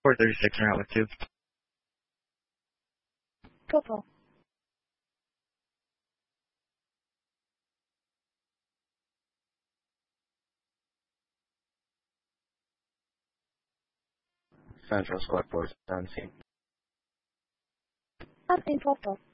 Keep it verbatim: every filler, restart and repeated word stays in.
four thirty-six, route with two. Purple. Central Squad four seventeen. Nothing purple.